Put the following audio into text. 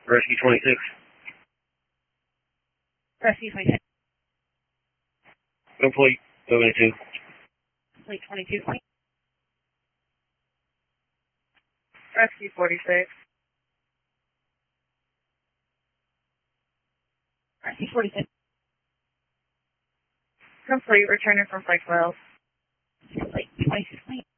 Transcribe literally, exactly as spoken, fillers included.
Rescue twenty-six. Rescue twenty-six. Complete. seventy-two. Complete twenty-two. Rescue forty-six. Rescue forty-six. Complete. Returning from Flight twelve. Complete twenty-six.